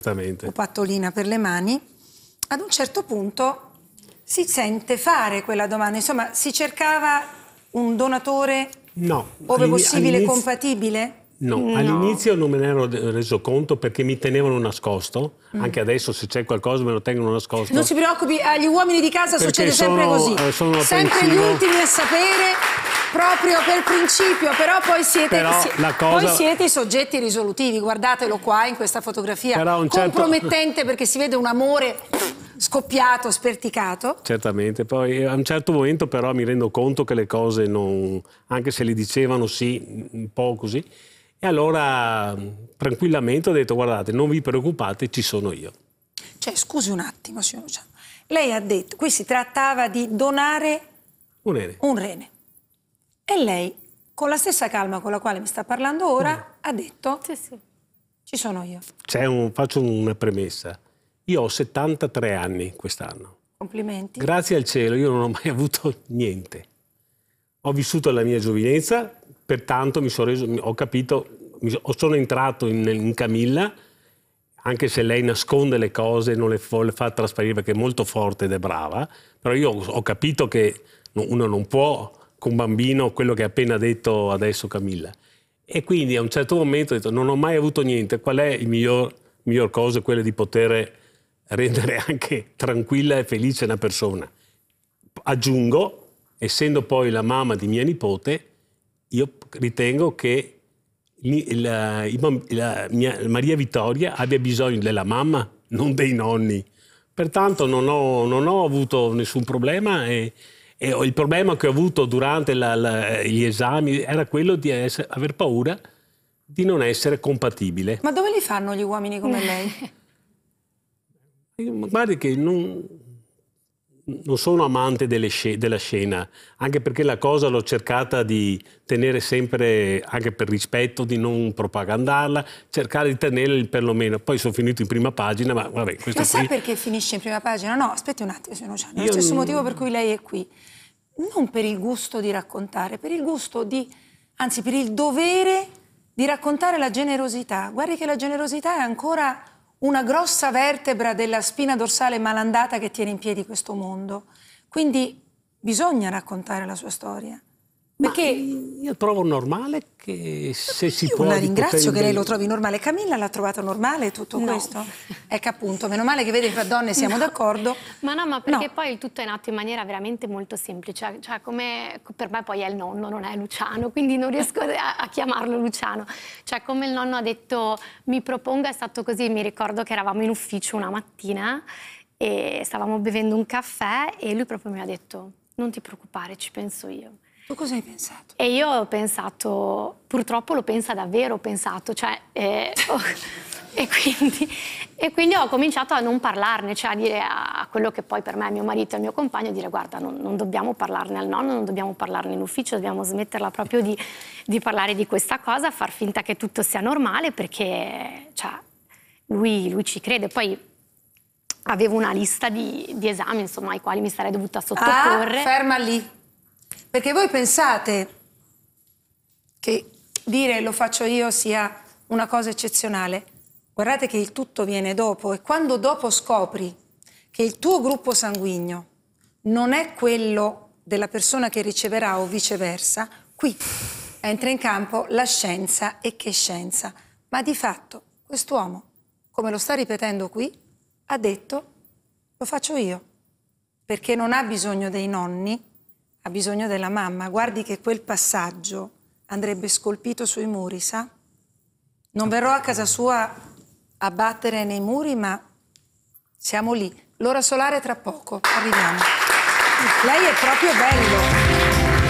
pupattolina per le mani, ad un certo punto si sente fare quella domanda. Insomma, si cercava un donatore ove possibile compatibile? No, all'inizio non me ne ero reso conto perché mi tenevano nascosto. Anche adesso se c'è qualcosa me lo tengono nascosto. Non si preoccupi, agli uomini di casa succede sempre così. Sempre gli ultimi a sapere, proprio per principio, però poi siete i soggetti risolutivi. Guardatelo qua in questa fotografia compromettente perché si vede un amore scoppiato, sperticato. Certamente, poi a un certo momento però mi rendo conto che le cose non, anche se le dicevano sì, un po' così, e allora tranquillamente ho detto guardate, non vi preoccupate, ci sono io. Cioè, scusi un attimo, signor Luciano, lei ha detto, qui si trattava di donare un rene. E lei, con la stessa calma con la quale mi sta parlando ora, ha detto sì, ci sono io. Faccio una premessa. Io ho 73 anni quest'anno. Complimenti. Grazie al cielo io non ho mai avuto niente. Ho vissuto la mia giovinezza, pertanto ho capito, sono entrato in Camilla, anche se lei nasconde le cose, non le fa trasparire perché è molto forte ed è brava, però io ho capito che uno non può con un bambino quello che ha appena detto adesso Camilla. E quindi a un certo momento ho detto non ho mai avuto niente, qual è il miglior cosa? Quella di poter rendere anche tranquilla e felice una persona. Aggiungo, essendo poi la mamma di mia nipote, io ritengo che Maria Vittoria abbia bisogno della mamma, non dei nonni. Pertanto non ho avuto nessun problema e il problema che ho avuto durante gli esami era quello di aver paura di non essere compatibile. Ma dove li fanno gli uomini come lei? Guardi che non sono amante della scena, anche perché la cosa l'ho cercata di tenere sempre, anche per rispetto, di non propagandarla, cercare di tenere perlomeno. Poi sono finito in prima pagina, ma vabbè, questo sa perché finisce in prima pagina? No, aspetti un attimo, signor Luciano. È lo stesso motivo per cui lei è qui. Non per il gusto di raccontare, per il gusto anzi per il dovere di raccontare la generosità. Guardi che la generosità è ancora una grossa vertebra della spina dorsale malandata che tiene in piedi questo mondo. Quindi bisogna raccontare la sua storia. Perché io trovo normale che se si può... Io la ringrazio che lei lo trovi normale. Camilla l'ha trovato normale tutto questo? Ecco appunto, meno male che vede fra donne siamo d'accordo. Ma no, ma perché poi il tutto è nato in maniera veramente molto semplice. Cioè come per me poi è il nonno, non è Luciano, quindi non riesco a chiamarlo Luciano. Cioè come il nonno ha detto mi proponga, è stato così. Mi ricordo che eravamo in ufficio una mattina e stavamo bevendo un caffè e lui proprio mi ha detto non ti preoccupare, ci penso io. Tu cosa hai pensato? E io ho pensato, purtroppo lo pensa davvero, ho pensato, cioè, e quindi ho cominciato a non parlarne, cioè a dire a quello che poi per me è mio marito e il mio compagno, a dire guarda, non dobbiamo parlarne al nonno, non dobbiamo parlarne in ufficio, dobbiamo smetterla proprio di parlare di questa cosa, far finta che tutto sia normale perché cioè, lui ci crede. Poi avevo una lista di esami, insomma, ai quali mi sarei dovuta sottoporre. Ferma lì. Perché voi pensate che dire lo faccio io sia una cosa eccezionale. Guardate che il tutto viene dopo e quando dopo scopri che il tuo gruppo sanguigno non è quello della persona che riceverà o viceversa, qui entra in campo la scienza e che scienza. Ma di fatto quest'uomo, come lo sta ripetendo qui, ha detto lo faccio io, perché non ha bisogno dei nonni, ha bisogno della mamma. Guardi che quel passaggio andrebbe scolpito sui muri, sa? Non verrò a casa sua a battere nei muri, ma siamo lì. L'ora solare tra poco, arriviamo. Lei è proprio bello.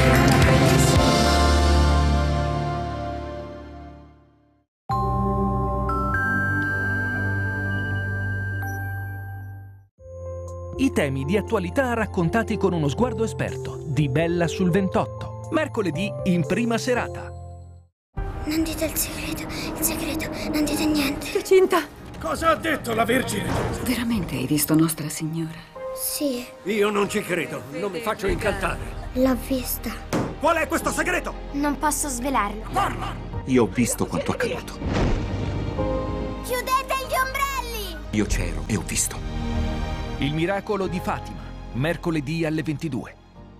I temi di attualità raccontati con uno sguardo esperto di Bella sul 28. Mercoledì in prima serata. Non dite il segreto, non dite niente. Giacinta! Cosa ha detto la Vergine? Veramente hai visto Nostra Signora? Sì. Io non ci credo, non mi faccio incantare. L'ho vista. Qual è questo segreto? Non posso svelarlo. Parla! Io ho visto quanto accaduto. Chiudete gli ombrelli! Io c'ero e ho visto. Il miracolo di Fatima, mercoledì alle 22.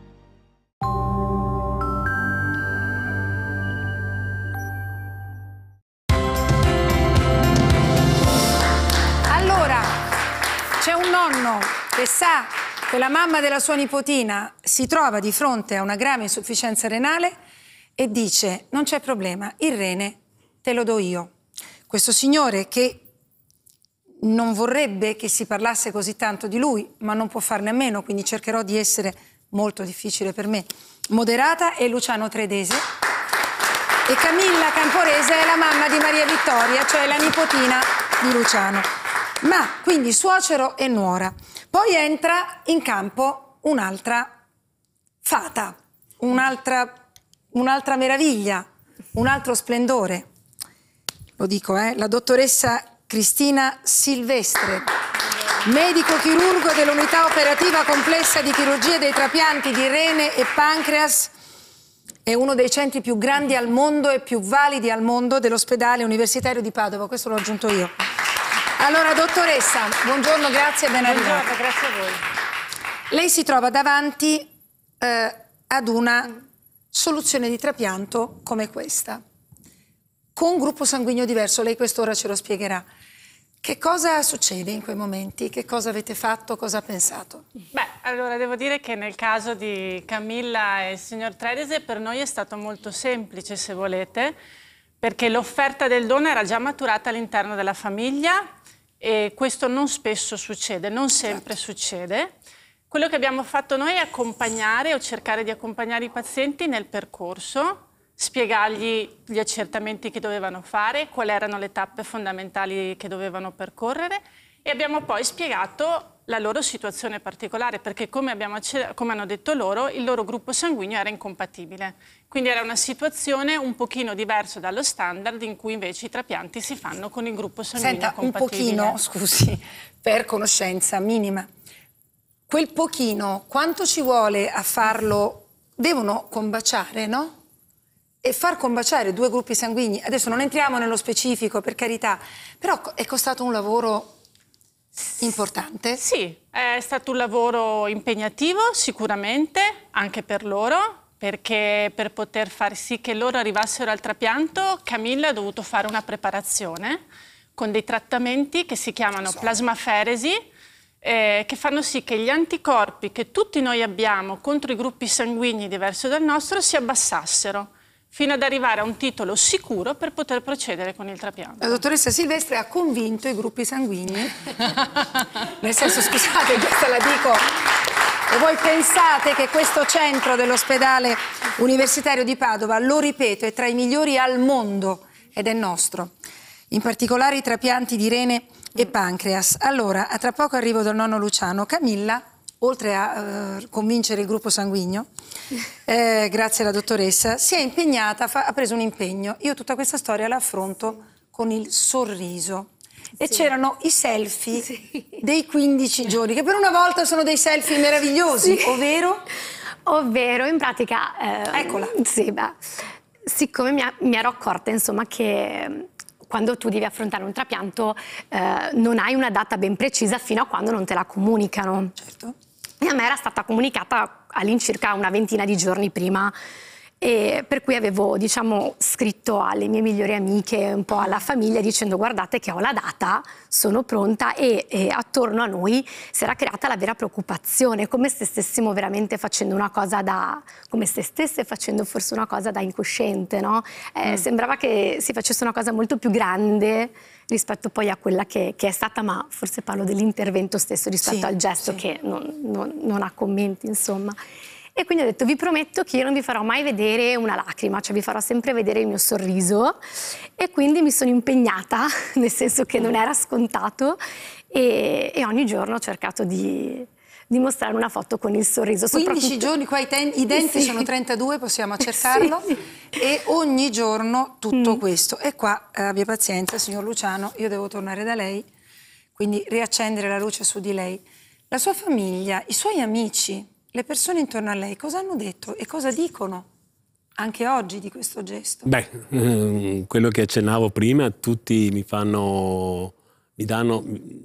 Allora, c'è un nonno che sa che la mamma della sua nipotina si trova di fronte a una grave insufficienza renale e dice: non c'è problema, il rene te lo do io. Questo signore, che non vorrebbe che si parlasse così tanto di lui, ma non può farne a meno, quindi cercherò di essere molto difficile per me, moderata, è Luciano Tredese. E Camilla Camporese è la mamma di Maria Vittoria, cioè la nipotina di Luciano. Ma quindi suocero e nuora. Poi entra in campo un'altra fata, un'altra meraviglia, un altro splendore. Lo dico, la dottoressa Cristina Silvestre, medico chirurgo dell'unità operativa complessa di chirurgia dei trapianti di rene e pancreas. È uno dei centri più grandi al mondo e più validi al mondo dell'ospedale universitario di Padova. Questo l'ho aggiunto io. Allora, dottoressa, buongiorno, grazie e ben arrivata. Buongiorno, grazie a voi. Lei si trova davanti ad una soluzione di trapianto come questa, con un gruppo sanguigno diverso. Lei quest'ora ce lo spiegherà. Che cosa succede in quei momenti? Che cosa avete fatto? Cosa ha pensato? Beh, allora devo dire che nel caso di Camilla e il signor Tredese per noi è stato molto semplice, se volete, perché l'offerta del dono era già maturata all'interno della famiglia e questo non spesso succede, non sempre succede. Quello che abbiamo fatto noi è accompagnare o cercare di accompagnare i pazienti nel percorso, spiegargli gli accertamenti che dovevano fare, quali erano le tappe fondamentali che dovevano percorrere e abbiamo poi spiegato la loro situazione particolare perché come hanno detto loro, il loro gruppo sanguigno era incompatibile. Quindi era una situazione un pochino diversa dallo standard in cui invece i trapianti si fanno con il gruppo sanguigno compatibile. Un pochino, scusi, per conoscenza minima. Quel pochino, quanto ci vuole a farlo? Devono combaciare, no? E far combaciare due gruppi sanguigni, adesso non entriamo nello specifico per carità, però è costato un lavoro importante? Sì, è stato un lavoro impegnativo sicuramente, anche per loro, perché per poter far sì che loro arrivassero al trapianto, Camilla ha dovuto fare una preparazione con dei trattamenti che si chiamano plasmaferesi, che fanno sì che gli anticorpi che tutti noi abbiamo contro i gruppi sanguigni diversi dal nostro si abbassassero, fino ad arrivare a un titolo sicuro per poter procedere con il trapianto. La dottoressa Silvestre ha convinto i gruppi sanguigni, nel senso, scusate, questa la dico, e voi pensate che questo centro dell'ospedale universitario di Padova, lo ripeto, è tra i migliori al mondo ed è nostro, in particolare i trapianti di rene e pancreas. Allora, a tra poco arrivo dal nonno Luciano. Camilla, oltre a convincere il gruppo sanguigno, grazie alla dottoressa, si è impegnata, ha preso un impegno. Io tutta questa storia la affronto con il sorriso. E c'erano i selfie dei 15 giorni, che per una volta sono dei selfie meravigliosi, ovvero? Ovvero, in pratica... Eccola. Sì, beh, siccome mi ero accorta, insomma, che... quando tu devi affrontare un trapianto non hai una data ben precisa fino a quando non te la comunicano. Certo. E a me era stata comunicata all'incirca una ventina di giorni prima, e per cui avevo, diciamo, scritto alle mie migliori amiche, un po' alla famiglia, dicendo: guardate che ho la data, sono pronta, e attorno a noi si era creata la vera preoccupazione, come se stessimo veramente facendo una cosa come se stesse facendo forse una cosa da incosciente, no? Sembrava che si facesse una cosa molto più grande rispetto poi a quella che è stata, ma forse parlo dell'intervento stesso rispetto al gesto, che non ha commenti, insomma. E quindi ho detto: vi prometto che io non vi farò mai vedere una lacrima, cioè vi farò sempre vedere il mio sorriso. E quindi mi sono impegnata, nel senso che non era scontato, e ogni giorno ho cercato di mostrare una foto con il sorriso. 15 giorni, qua i denti sono 32, possiamo accertarlo, e ogni giorno tutto questo. E qua, abbia pazienza, signor Luciano, io devo tornare da lei, quindi riaccendere la luce su di lei. La sua famiglia, i suoi amici, le persone intorno a lei cosa hanno detto e cosa dicono anche oggi di questo gesto? Beh, quello che accennavo prima, tutti mi danno